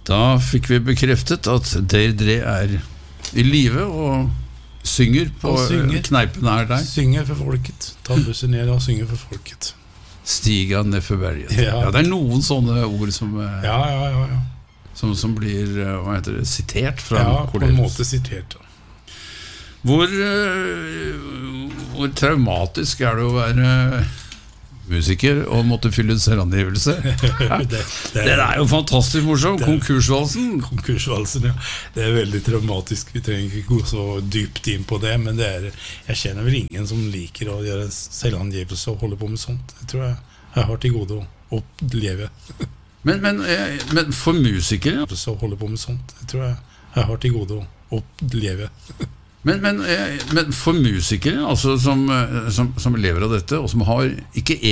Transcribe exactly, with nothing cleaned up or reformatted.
Da fikk vi bekreftet at Deirdre er i live og synger på synger. kneipen her der. Synger for folket. Ta bussen ned og synger for folket. Stiga ned for berget. Ja. Ja, det er noen sånne ord som, eh, Ja, ja, ja, ja. som, som blir eh, hva heter det, sitert fra Ja, på en Cornelius. måte sitert. Hvor, eh, hvor traumatisk er det å være musiker og måtte fylle en selvangivelse? Ja. det, det, Det er jo fantastisk morsom. Konkursvalsen. Konkursvalsen, ja. Det er veldig traumatisk. Vi trenger ikke gå så dypt inn på det, men det er, jeg kjenner vel ingen som liker å gjøre selvangivelse og holde på med sånt. Det tror jeg jeg har til gode å oppleve. Men, men, eh, men for musikere Så holde på med sånt. Det tror jeg jeg har til gode å oppleve. Men, men, eh, men for musikere altså som, eh, som, som lever av dette, og som har ikke